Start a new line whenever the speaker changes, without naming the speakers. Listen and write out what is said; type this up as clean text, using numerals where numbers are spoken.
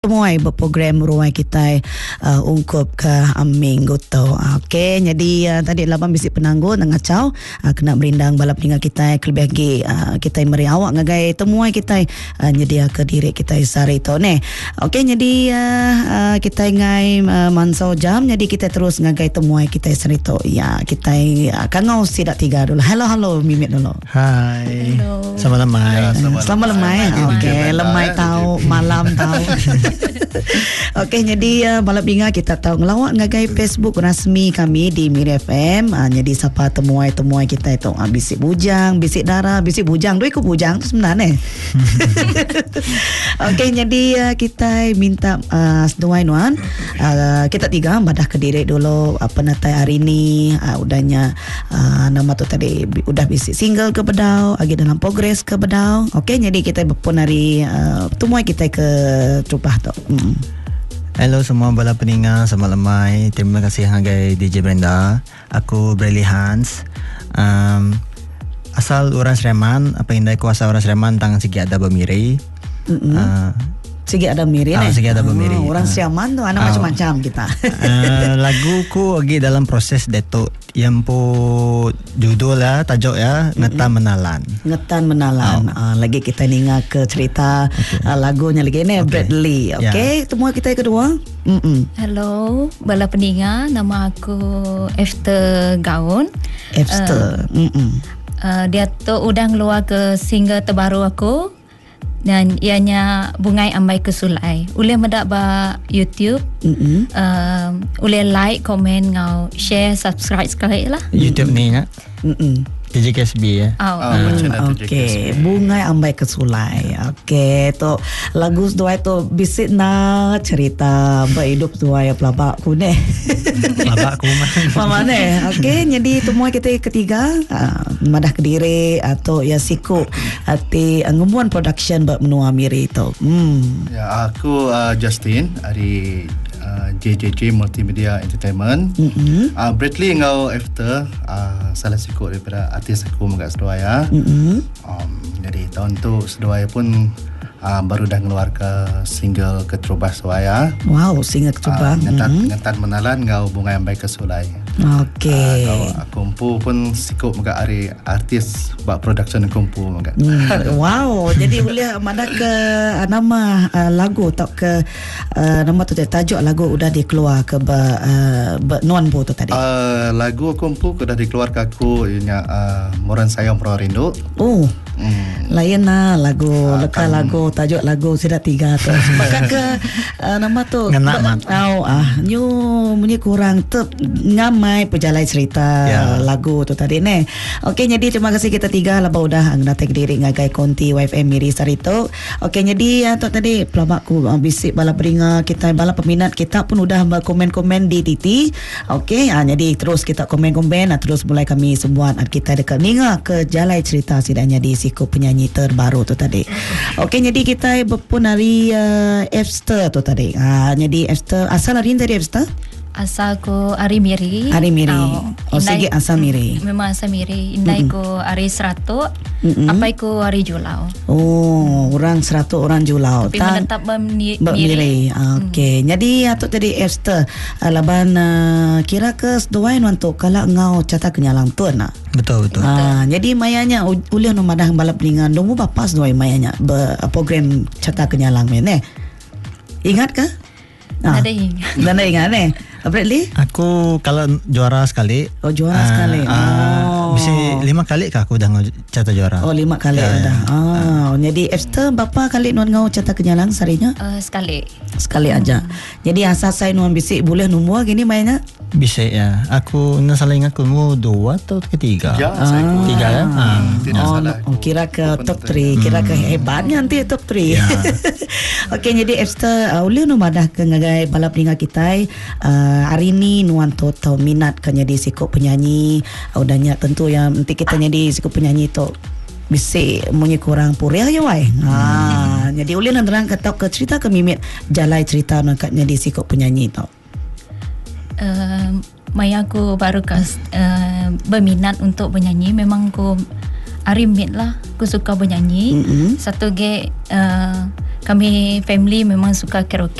Semua berprogram ruang kita ungkup ke minggu tu. Okey, jadi tadi laban bisik penangguh ngacau kena merindang balap tinggal kita kelebih lagi kita meri awak ngagai temuai kita nyedia ke diri kita sari tu ne. Okey, jadi kita ngai mansau jam, jadi kita terus ngagai temuai kita sari tu. Ya, kita kangau sidak tiga dulu. Halo Mimit dulu.
Hai.
Hello.
Selamat lemai.
Selamat lemai. Okey, lemai tahu, malam tahu. Okey, jadi balap binga kita tahu ngelawak ngagai Facebook rasmi kami di Miri FM. Jadi siapa temuai kita itu bisik bujang, bisik darah, bisik bujang. Dua ikut bujang tu sebenarnya. Okey, jadi kita minta seduai nuan. Kita tiga badah ke diri dulu apa natai hari ni. Udahnya nama tu tadi udah bisik single ke bedau, lagi dalam progress ke bedau. Okey, jadi kita berpun hari temuai kita ke Trubah tu.
Hello semua bala pendengar, selamat lemai. Terima kasih hagai DJ Brenda. Aku Bradley Hans. Asal orang Sleman, apa indai kuasa orang Sleman tang sigi ada bermiri.
Segi ada miri
Segi ada bermiri.
Orang Siaman tu anak macam-macam kita.
Laguku lagi dalam proses detok yang po judul ya, tajuk ya, Ngetan Menalan.
Ngetan Menalan. Lagi kita ninga ke cerita lagunya lagi ni Bradley. Okey, semua kita kedua.
Hello, bala pendengar, nama aku Esther Gaun.
Esther.
Dia tu udah keluar ke single terbaru aku. Dan ianya Bungai Ambai Kesulai. Boleh mendak ba YouTube. Boleh like, komen, ngau share, subscribe sekali lah.
YouTube ni ya. DJ KSB ya.
Okey, Bungai Ambai Kesulai. Okey, tu lagu dua tu bisik na cerita berhidup dua ya pelabak ku ne.
Pelabak ku
mama ne. Okey, jadi semua kita ketiga madah Kediri atau ya siku ati ngumuan production buat menua miri tu.
Ya, aku Justin dari JJJ Multimedia Entertainment. Bradley ngau after salah siku daripada artis aku Megat Seduaya. Jadi tahun tu Seduaya pun baru dah ngeluar ke single Ketrubah Seduaya.
Wow, single Ketrubah.
Ngetan Menalan ngau Bungai Ambai Kesulai.
Okey.
Kumpu pun sikut Megat hari artis buat production kumpu Megat.
Wow, jadi boleh mana ke nama lagu tak ke nama tu tajuk lagu udah dikeluar ke nuan bu tu tadi.
Lagu kumpu sudah dikeluarkan aku ianya Moran Sayang Pro Rindu.
Lain lah lagu leka lagu tajuk lagu sudah tiga tu. Sepakat ke nama tu
Ngenak mat.
Nyu bunyi kurang tep ngamai pejalai cerita lagu tu tadi ne. Okey, jadi terima kasih kita tiga lah udah ngata diri ngagai konti YFM Miri Sarito. Okey, jadi tu tadi pelabakku bisik bala beringa kita bala peminat kita pun udah komen-komen di TT. Okey, jadi terus kita komen-komen terus mulai kami semua kita dekat ninga ke jalai cerita sidanya di siku penyanyi terbaru tu tadi. Okey, jadi kita berpun hari Esther tu tadi. Jadi Esther asal hari dari Esther?
Asal ko Ari Miri.
Ari Miri. Segi asal Miri.
Memang asal Miri. Indai ko Ari Serato. Apa ko Ari Julau.
Orang Serato, orang Julau.
Tapi menetap
Miri. Okey. Jadi atau tadi Esther laban kira ke seduai untuk kalau ngau cata kenyalang tu nak.
Betul.
Jadi mayanya ulih no madah balap pelingan dong bapa seduai mayanya program cata kenyalang mene. Ingat ke?
Ada ingat.
Ada ingat ne. Bradley?
Aku kalau juara sekali.
Juara sekali.
Bisa 5 kali kah aku dah catat juara.
5 kali dah. Jadi Esther berapa kali nuan ngau catat kenyalang sarinya? Sekali aja. Jadi asal saya nuan bisik boleh nombor gini mainnya?
Bisa ya. Aku salah ingat aku mau 2 atau ketiga.
3
ya.
Tidak salah.
Kira ke top 3. Kira ke hebatnya nanti top 3. Okey, jadi Esther boleh nombor dah ke ngagai balap ringa kita. Hari ni nuan tu tahu minat kan jadi sikut penyanyi. Udahnya tentu yang nanti kita jadi sikut penyanyi tu bisik munyi kurang puriah ya wai. Jadi ulin terang kata ke cerita ke Mimit jalai cerita nak jadi sikut penyanyi tu.
Maya aku baru berminat untuk bernyanyi. Memang aku Arimit lah. Aku suka bernyanyi. Satu lagi kami family memang suka karaoke.